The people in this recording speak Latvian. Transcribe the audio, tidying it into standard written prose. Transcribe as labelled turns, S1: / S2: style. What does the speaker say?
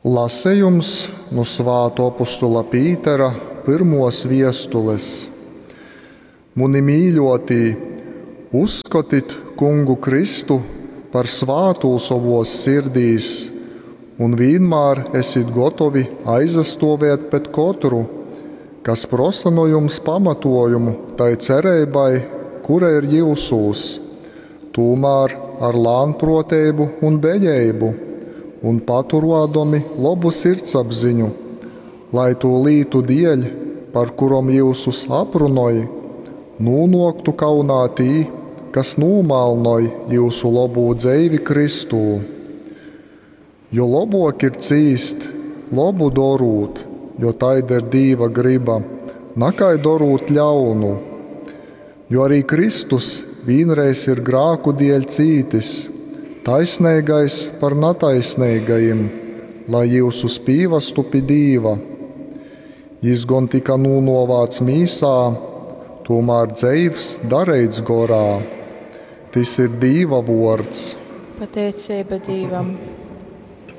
S1: Lasījums no Svētā apostula Pītera pirmos viestules. Muni mīļotī, uzskatīt Kungu Kristu par svātu savos sirdīs un vienmēr esiet gatavi aizstāvēt pret katru, kas prasa no jums pamatojumu tai cerībai, kura ir jūsos, tomēr ar lānprātību un beļģību un paturodami labu sirdsapziņu, lai to lītu dēļ, par kurom jūsus aprunāja, nonāktu kaunā tī, kas nomālnoja jūsu labo dzīvi Kristū. Jo labāk ir cīst, labu darūt, jo taida ir Dieva griba, nakai darūt ļaunu. Jo arī Kristus vienreiz ir grāku dēļ cītis, taisnīgais par netaisnīgajiem, lai jūsu spīvastu pie Dieva. Jis gan tika nūnovāts mīsā, tomēr dzīvs darīts gorā. Tas ir Dieva vārds.
S2: Pateicība Dievam.